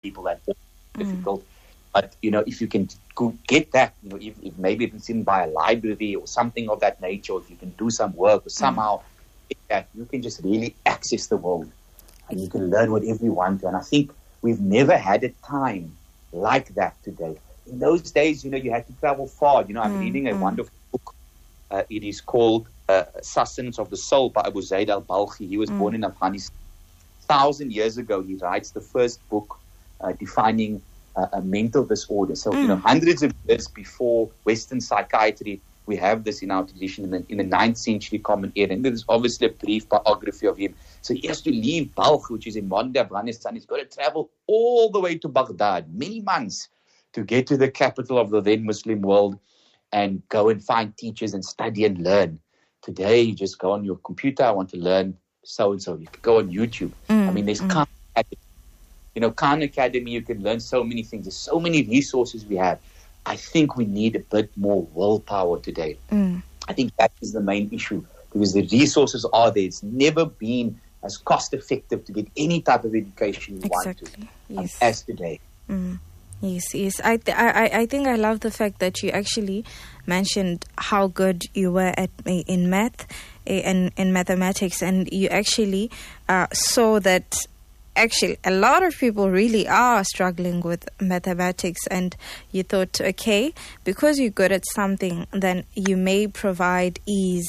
people that are difficult. But, if you can get that, if maybe it's in by a library or something of that nature, or if you can do some work or somehow get that, you can just really access the world and you can learn whatever you want to. And I think we've never had a time like that today. In those days, you had to travel far. I'm reading a wonderful book. It is called Sustenance of the Soul by Abu Zaid al-Balkhi. He was born in Afghanistan. 1,000 years ago, he writes the first book defining a mental disorder. So, hundreds of years before Western psychiatry, we have this in our tradition in the 9th century Common Era. And there's obviously a brief biography of him. So he has to leave Balkh, which is in modern Afghanistan. He's got to travel all the way to Baghdad, many months, to get to the capital of the then Muslim world and go and find teachers and study and learn. Today, you just go on your computer. I want to learn so-and-so. You can go on YouTube. There's Khan Academy. Khan Academy, you can learn so many things. There's so many resources we have. I think we need a bit more willpower today. I think that is the main issue because the resources are there. It's never been as cost-effective to get any type of education you want to as today. Yes. I think I love the fact that you actually mentioned how good you were in math and in mathematics, and you actually saw that actually a lot of people really are struggling with mathematics, and you thought, okay, because you're good at something, then you may provide ease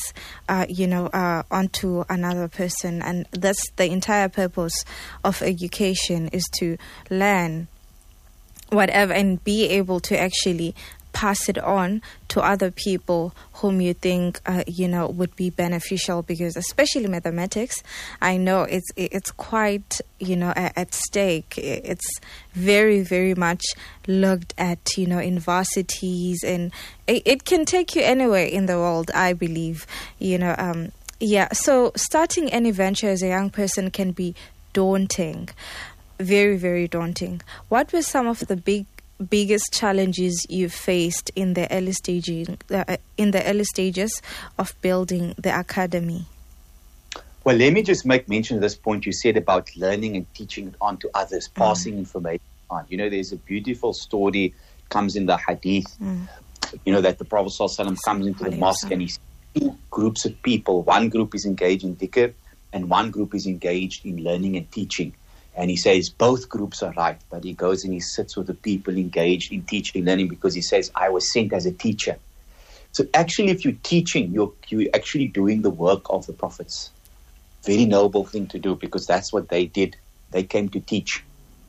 onto another person. And that's the entire purpose of education, is to learn whatever and be able to actually pass it on to other people whom you think would be beneficial, because especially mathematics, I know it's quite at stake. It's very, very much looked at in varsities, and it can take you anywhere in the world, I believe. So starting any venture as a young person can be daunting, very, very daunting. What were some of the biggest challenges you faced in the early stages of building the academy? Well, let me just make mention of this point you said about learning and teaching it on to others, passing information on. There's a beautiful story, comes in the hadith, that the Prophet ﷺ comes into the mosque and he sees two groups of people. One group is engaged in dhikr and one group is engaged in learning and teaching. And he says both groups are right, but he goes and he sits with the people engaged in teaching and learning, because he says, I was sent as a teacher. So actually, if you're teaching, you're actually doing the work of the prophets. Very noble thing to do, because that's what they did. They came to teach.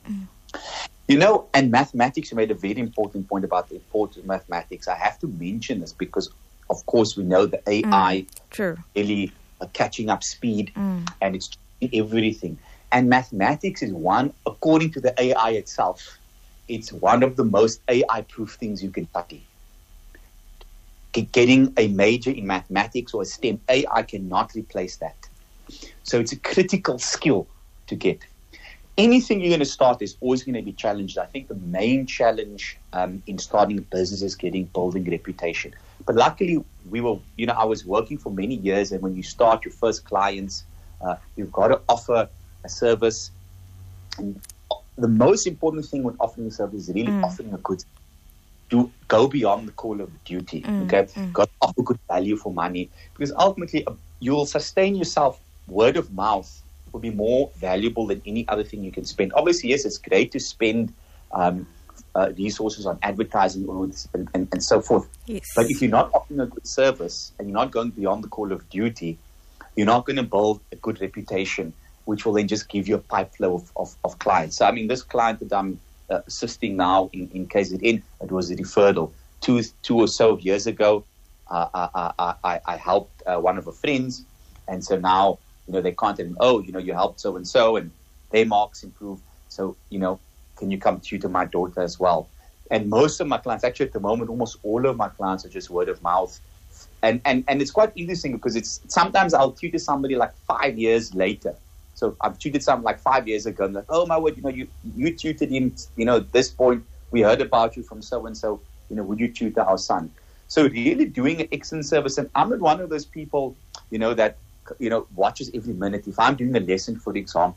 And mathematics, you made a very important point about the importance of mathematics. I have to mention this because, of course, we know the AI really catching up speed and it's doing everything. And mathematics is one, according to the AI itself, it's one of the most AI-proof things you can study. Getting a major in mathematics or a STEM, AI cannot replace that. So it's a critical skill to get. Anything you're going to start is always going to be challenged. I think the main challenge in starting a business is building reputation. But luckily, I was working for many years, and when you start your first clients, you've got to offer a service. And the most important thing with offering a service is really offering a good, to go beyond the call of duty. Got to offer good value for money, because ultimately you'll sustain yourself. Word of mouth will be more valuable than any other thing you can spend. Obviously, yes, it's great to spend resources on advertising and so forth. Yes. But if you're not offering a good service and you're not going beyond the call of duty, you're not going to build a good reputation, which will then just give you a pipe flow of clients. So, this client that I'm assisting now in KZN, it was a referral. Two or so years ago, I helped one of her friends. And so now, they contacted me, you helped so-and-so and their marks improved. So, can you come tutor my daughter as well? And most of my clients, actually at the moment, almost all of my clients are just word of mouth. And it's quite interesting because sometimes I'll tutor somebody like 5 years later. So I've tutored someone like 5 years ago, and like, oh my word, you tutored him, at this point, we heard about you from so-and-so, would you tutor our son? So really doing an excellent service. And I'm not one of those people, that, watches every minute. If I'm doing a lesson, for example,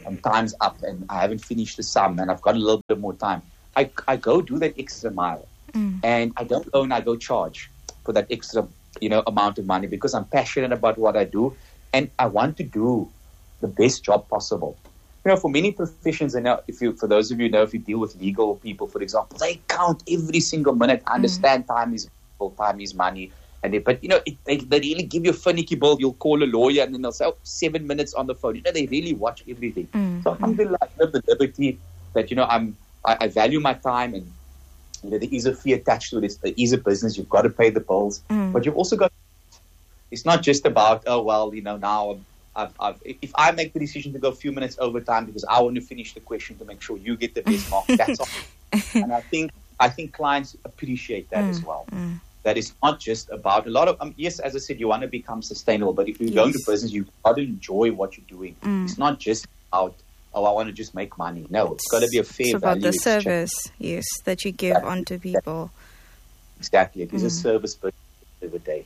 time's up and I haven't finished the sum and I've got a little bit more time, I go do that extra mile. And I don't go and I go charge for that extra, amount of money because I'm passionate about what I do and I want to do the best job possible. For many professions, and for those of you know, if you deal with legal people, for example, they count every single minute. I understand time is money. But they really give you a finicky bill. You'll call a lawyer and then they'll say 7 minutes on the phone. They really watch everything. So alhamdulillah, I have the liberty that, I value my time and, there is a fee attached to this. There is a business. You've got to pay the bills. But you've also got, it's not just about, now if I make the decision to go a few minutes overtime because I want to finish the question to make sure you get the best mark, that's all. And I think clients appreciate that as well. That it's not just about a lot of, yes, as I said, you want to become sustainable, but if you go into business, you've got to enjoy what you're doing. It's not just about, I want to just make money. No, it's got to be a fair value. It's about the service, that you give onto people. Exactly. It is a service business every day.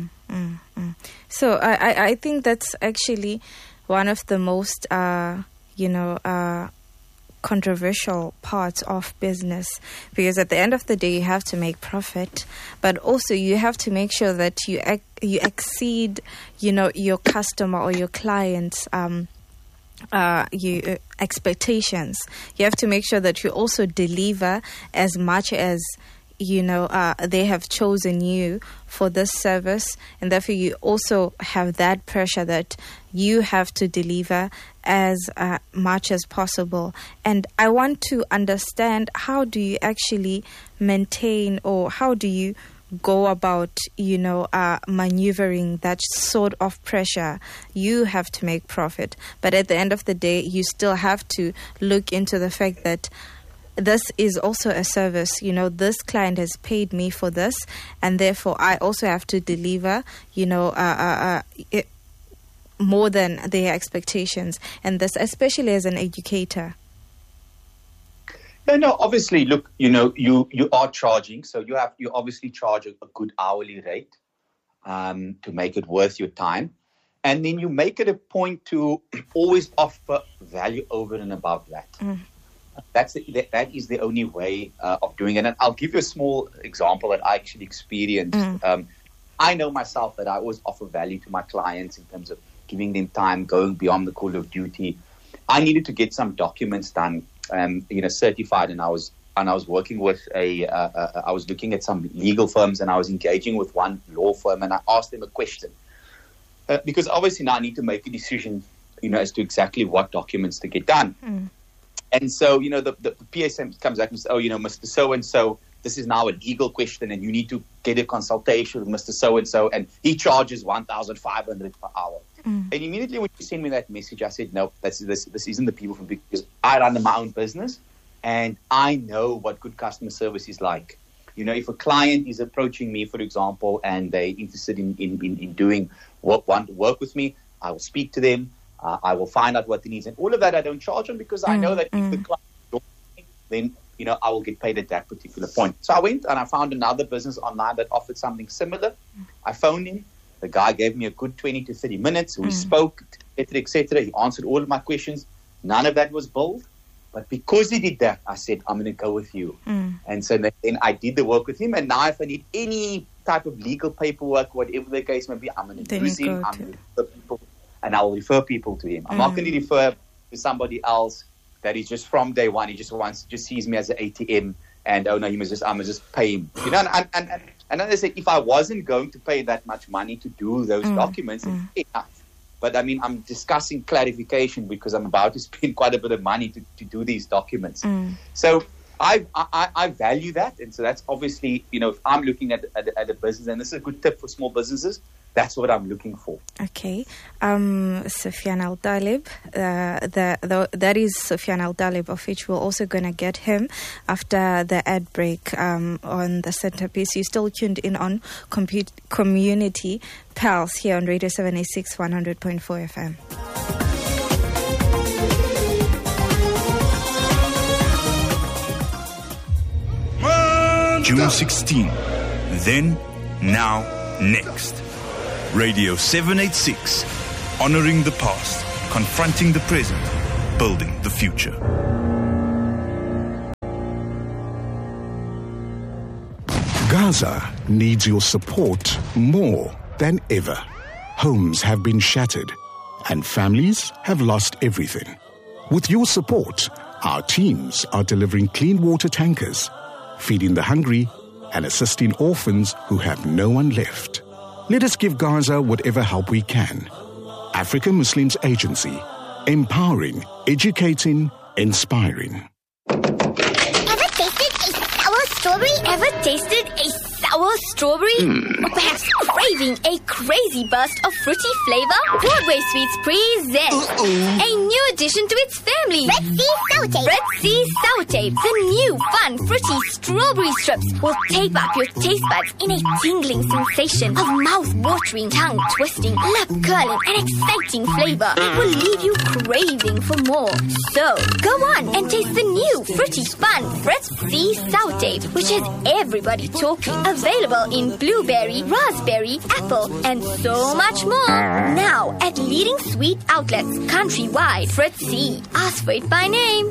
So I think that's actually one of the most, controversial parts of business, because at the end of the day you have to make profit, but also you have to make sure that you exceed your customer or your clients expectations. You have to make sure that you also deliver as much as they have chosen you for this service, and therefore you also have that pressure that you have to deliver as much as possible. And I want to understand, how do you actually maintain, or how do you go about, maneuvering that sort of pressure? You have to make profit, but at the end of the day, you still have to look into the fact that this is also a service. This client has paid me for this, and therefore I also have to deliver, more than their expectations. And this, especially as an educator. No, obviously, look, you are charging, so you obviously charge a good hourly rate to make it worth your time. And then you make it a point to always offer value over and above that. That is the only way of doing it. And I'll give you a small example that I actually experienced. I know myself that I always offer value to my clients in terms of giving them time, going beyond the call of duty. I needed to get some documents done, certified, and I was working with I was looking at some legal firms, and I was engaging with one law firm, and I asked them a question because obviously now I need to make a decision, as to exactly what documents to get done. And so, the PSM comes back and says, Mr. So-and-so, this is now a legal question and you need to get a consultation with Mr. So-and-so, and he charges 1,500 per hour. And immediately when you sent me that message, I said, no, this isn't the people from, because I run my own business and I know what good customer service is like. If a client is approaching me, for example, and they're interested in doing want to work with me, I will speak to them. I will find out what they need, and all of that I don't charge them, because I know that if the client joins me, then I will get paid at that particular point. So I went and I found another business online that offered something similar. I phoned him. The guy gave me a good 20 to 30 minutes. We spoke, etc. He answered all of my questions. None of that was billed, but because he did that, I said, I'm going to go with you. And so then I did the work with him. And now if I need any type of legal paperwork, whatever the case may be, I'm going to use him. I'm going to refer people. And I will refer people to him. I'm not going to refer to somebody else that is just from day one. He just sees me as an ATM, and I'm gonna just pay him. And as I said, if I wasn't going to pay that much money to do those documents, it's enough. But I'm discussing clarification because I'm about to spend quite a bit of money to do these documents. So I value that, and so that's obviously, if I'm looking at a business, and this is a good tip for small businesses, that's what I'm looking for. Okay. Sufyan Al-Talib, that is Sufyan Al-Talib, of which we're also going to get him after the ad break on the centerpiece. You're still tuned in on Community Pulse here on Radio 786 100.4 FM. June 16. Then, now, next. Radio 786. Honoring the past, confronting the present, building the future. Gaza needs your support more than ever. Homes have been shattered and families have lost everything. With your support, our teams are delivering clean water tankers, feeding the hungry and assisting orphans who have no one left. Let us give Gaza whatever help we can. African Muslims Agency, empowering, educating, inspiring. Ever tasted a sour strawberry? Ever tasted a sour strawberry? Or perhaps craving a crazy burst of fruity flavor? Broadway Sweets presents a new addition to its family. Red Sea Sour Tape. Red Sea Sour Tape. The new fun fruity strawberry strips will tape up your taste buds in a tingling sensation of mouth-watering, tongue-twisting, lip-curling and exciting flavor. It will leave you craving for more. So, go on and taste the new fruity fun Red Sea Sour Tape, which has everybody talking. Available in blueberry, raspberry, apple, and so much more. Now at leading sweet outlets countrywide. Fritz C. Ask for it by name.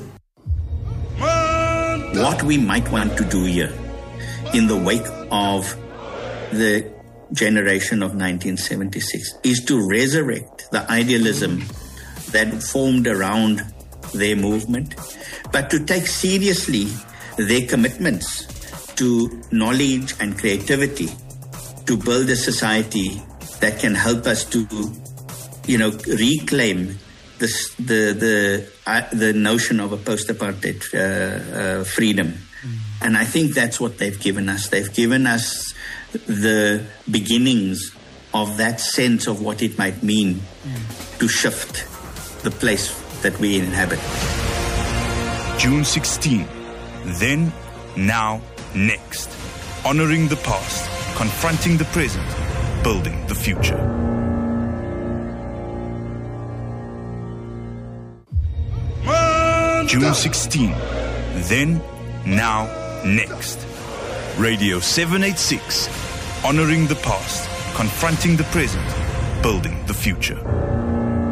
What we might want to do here, in the wake of the generation of 1976, is to resurrect the idealism that formed around their movement, but to take seriously their commitments to knowledge and creativity, to build a society that can help us to, reclaim the notion of a post-apartheid freedom. And I think that's what they've given us. They've given us the beginnings of that sense of what it might mean to shift the place that we inhabit. June 16. Then, now, next. Honoring the past, confronting the present, building the future. June 16. Then, now, next. Radio 786. Honoring the past, confronting the present, building the future.